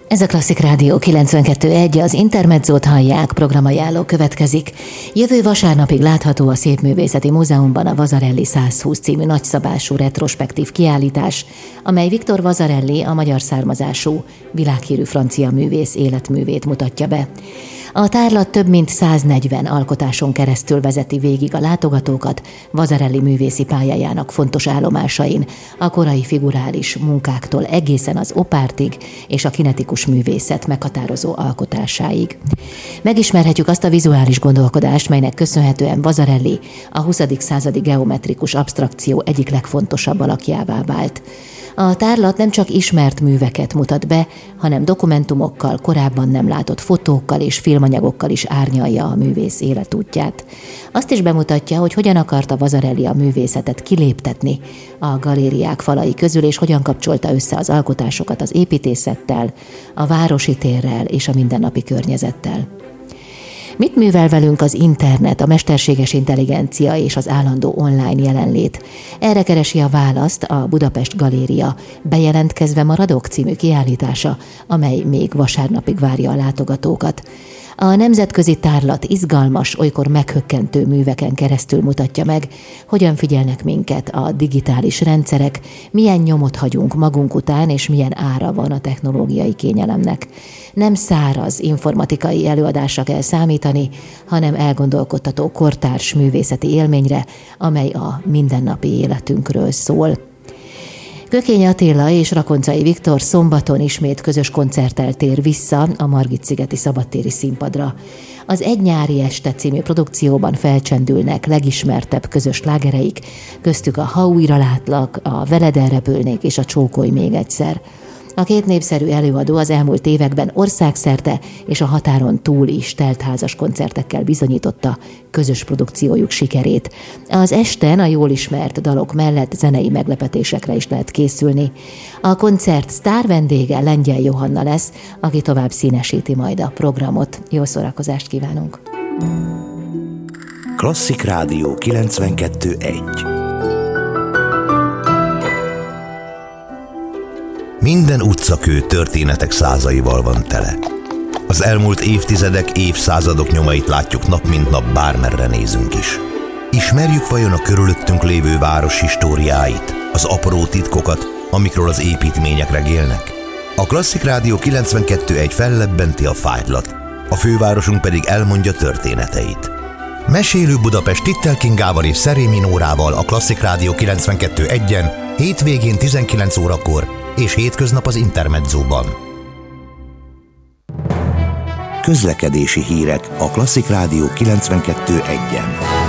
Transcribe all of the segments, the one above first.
Ez a Klasszik Rádió 92.1, az Intermedzót hallják, programajánló következik. Jövő vasárnapig látható a Szépművészeti Múzeumban a Vasarely 120 című nagyszabású retrospektív kiállítás, amely Victor Vasarely, a magyar származású, világhírű francia művész életművét mutatja be. A tárlat több mint 140 alkotáson keresztül vezeti végig a látogatókat Vasarely művészi pályájának fontos állomásain, a korai figurális munkáktól egészen az opártig és a kinetikus művészet meghatározó alkotásáig. Megismerhetjük azt a vizuális gondolkodást, melynek köszönhetően Vasarely a 20. századi geometrikus absztrakció egyik legfontosabb alakjává vált. A tárlat nem csak ismert műveket mutat be, hanem dokumentumokkal, korábban nem látott fotókkal és filmanyagokkal is árnyalja a művész életútját. Azt is bemutatja, hogy hogyan akarta Vasarely a művészetet kiléptetni a galériák falai közül, és hogyan kapcsolta össze az alkotásokat az építészettel, a városi térrel és a mindennapi környezettel. Mit művel velünk az internet, a mesterséges intelligencia és az állandó online jelenlét? Erre keresi a választ a Budapest Galéria Bejelentkezve maradok című kiállítása, amely még vasárnapig várja a látogatókat. A nemzetközi tárlat izgalmas, olykor meghökkentő műveken keresztül mutatja meg, hogyan figyelnek minket a digitális rendszerek, milyen nyomot hagyunk magunk után, és milyen ára van a technológiai kényelemnek. Nem száraz informatikai előadásra kell számítani, hanem elgondolkodtató kortárs művészeti élményre, amely a mindennapi életünkről szól. Kökény Attila és Rakoncai Viktor szombaton ismét közös koncerttel tér vissza a Margit-szigeti szabadtéri színpadra. Az Egy nyári este című produkcióban felcsendülnek legismertebb közös slágereik, köztük a Ha újra látlak, a Veled elrepülnék és a Csókolj még egyszer. A két népszerű előadó az elmúlt években országszerte és a határon túl is teltházas koncertekkel bizonyította közös produkciójuk sikerét. Az esten a jól ismert dalok mellett zenei meglepetésekre is lehet készülni. A koncert sztár vendége Lengyel Johanna lesz, aki tovább színesíti majd a programot. Jó szórakozást kívánunk! Klasszik Rádió 92.1. Minden utcakő történetek százaival van tele. Az elmúlt évtizedek, évszázadok nyomait látjuk nap mint nap, bármerre nézünk is. Ismerjük vajon a körülöttünk lévő város históriáit, az apró titkokat, amikről az építmények regélnek? A Klasszik Rádió 92.1 fellebbenti a fájtlat, a fővárosunk pedig elmondja történeteit. Mesélő Budapest Tittel Kingával és Szerémi Nórával a Klasszik Rádió 92.1-en, hétvégén 19 órakor, és hétköznap az Intermedzóban. Közlekedési hírek a Klasszik Rádió 92.1-en.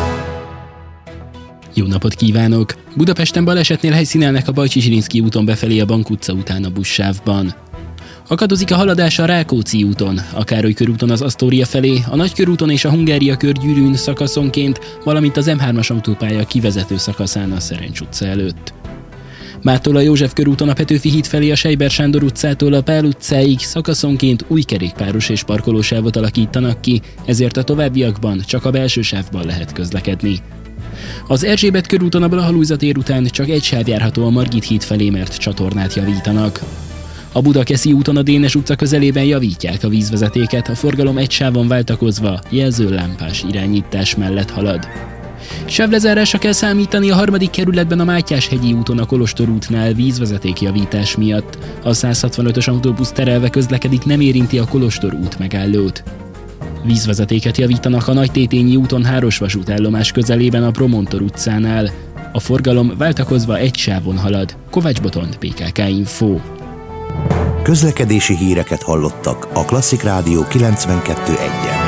Jó napot kívánok! Budapesten balesetnél helyszínelnek a Bajcsy-Zsilinszky úton befelé a Bank utca után a buszsávban. Akadozik a haladás a Rákóczi úton, a Károly körúton az Asztória felé, a Nagykörúton és a Hungária körgyűrűn szakaszonként, valamint az M3-as autópálya kivezető szakaszán a Szerencs utca előtt. Mától a József körúton a Petőfi híd felé a Seiber Sándor utcától a Pál utcáig szakaszonként új kerékpáros és parkolósávot alakítanak ki, ezért a továbbiakban csak a belső sávban lehet közlekedni. Az Erzsébet körúton a Blaha-Lujza tér után csak egy sáv járható a Margit híd felé, mert csatornát javítanak. A Budakeszi úton a Dénes utca közelében javítják a vízvezetéket, a forgalom egy sávon váltakozva jelzőlámpás irányítás mellett halad. Sávlezárásra kell számítani a 3. kerületben a Mátyás-hegyi úton a Kolostor útnál vízvezetékjavítás miatt. A 165-ös autóbusz terelve közlekedik, nem érinti a Kolostor út megállót. Vízvezetéket javítanak a Nagytétényi úton Háros vasútállomás közelében a Promontor utcánál. A forgalom váltakozva egy sávon halad. Kovács Botond, PKK Info. Közlekedési híreket hallottak a Klasszik Rádió 92.1-en.